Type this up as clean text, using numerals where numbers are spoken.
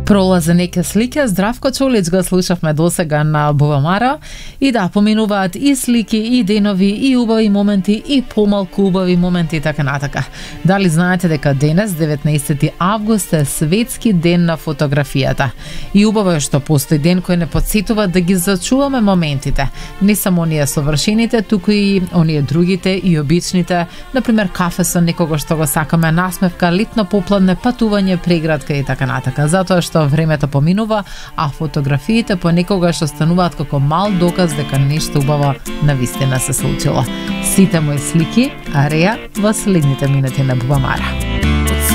Пролазе неке слики, Здравко Чолич го слушавме досега на Бувамара и да, поминуваат и слики, и денови, и убави моменти, и помалку убави моменти и така натака. Дали знаете дека денес, 19 август, е светски ден на фотографијата? И убаво е што постои ден кој не потсетува да ги зачуваме моментите. Не само оние совршените, туку и оние другите и обичните, например кафе со некого што го сакаме, насмевка, летно попладне, патување, преградка и така натака. Затоа што времето поминува, а фотографиите понекогаш остануваат како мал доказ дека нешто убаво навистина се случило. Сите мои слики, ареа во следните минути на Бувамара.